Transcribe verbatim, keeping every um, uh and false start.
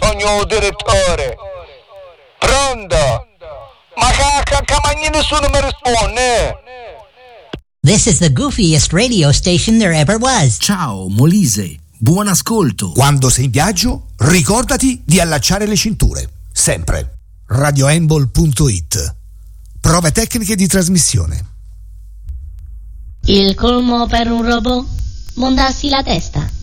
sogno direttore. Pronto? Ma che che nessuno mi risponde? This is the goofiest radio station there ever was. Ciao Molise, buon ascolto. Quando sei in viaggio, ricordati di allacciare le cinture, sempre. radioembol punto it. Prove tecniche di trasmissione. Il colmo per un robot? Mondarsi la testa.